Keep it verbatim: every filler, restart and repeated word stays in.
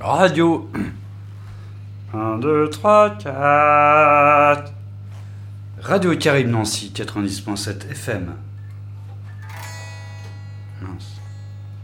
Radio. un, deux, trois, quatre. Radio Caraïbe Nancy, quatre-vingt-dix virgule sept F M. Mince.